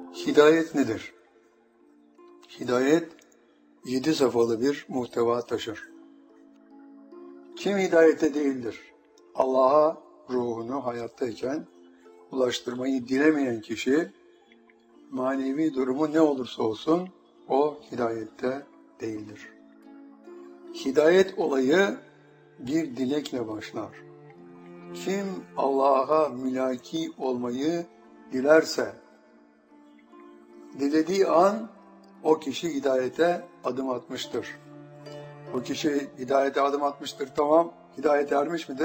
Hidayet nedir? Hidayet 7 safhalı bir muhteva taşır. Kim hidayette değildir? Allah'a ruhunu hayattayken ulaştırmayı dilemeyen kişi, manevi durumu ne olursa olsun o hidayette değildir. Hidayet olayı bir dilekle başlar. Kim Allah'a mülaki olmayı dilerse, dilediği an o kişi hidayete adım atmıştır. O kişi hidayete adım atmıştır, tamam, hidayete ermiş midir?